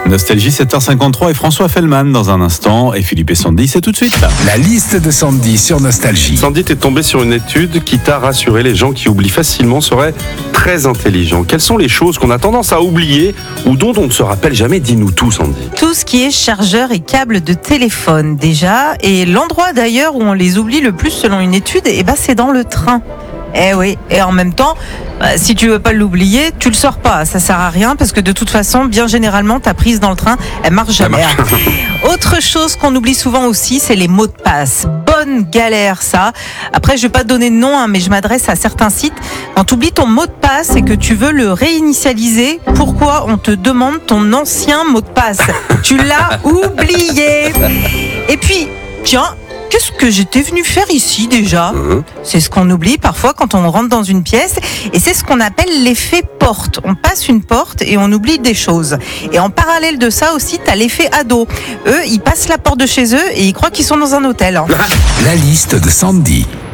Nostalgie 7h53 et François Fellman dans un instant. Et Philippe et Sandy, c'est tout de suite. La liste de Sandy sur Nostalgie. Sandy, t'es tombé sur une étude qui t'a rassuré. Les gens qui oublient facilement seraient très intelligents. Quelles sont les choses qu'on a tendance à oublier ou dont on ne se rappelle jamais? Dis-nous tout, Sandy. Tout ce qui est chargeur et câble de téléphone déjà. Et l'endroit d'ailleurs où on les oublie le plus selon une étude, c'est dans le train. Eh oui, et en même temps, si tu veux pas l'oublier, tu le sors pas, ça sert à rien parce que de toute façon, bien généralement, ta prise dans le train, elle marche jamais. Autre chose qu'on oublie souvent aussi, c'est les mots de passe. Bonne galère ça. Après, je vais pas te donner de nom, mais je m'adresse à certains sites. Quand tu oublies ton mot de passe et que tu veux le réinitialiser, pourquoi on te demande ton ancien mot de passe? Tu l'as oublié. Et puis, tiens, qu'est-ce que j'étais venu faire ici déjà? C'est ce qu'on oublie parfois quand on rentre dans une pièce et c'est ce qu'on appelle l'effet porte. On passe une porte et on oublie des choses. Et en parallèle de ça aussi, t'as l'effet ado. Eux, ils passent la porte de chez eux et ils croient qu'ils sont dans un hôtel. La liste de Sandy.